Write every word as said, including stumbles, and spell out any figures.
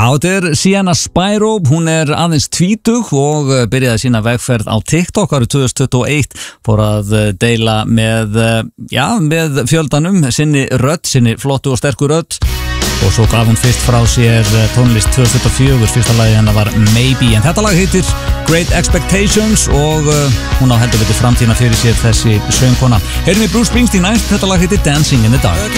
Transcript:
þetta er Sienna Spyro, hún er aðeins tvítug og byrjaði sína vegferð á TikTok árið tvö þúsund tuttugu og eitt, fór að deila með, já, með fjöldanum sinni rödd, sinni flottu og sterku rödd og svo gaf hún fyrst frá sér tónlist tvö þúsund og fjögur, fyrsta lagi hennar var Maybe, en þetta lag heitir Great Expectations og uh, hún á heldur betur framtíðina fyrir sér þessi söngkona. Heyrum við Bruce Springsteen næst, þetta lag heitir Dancing in the Dark.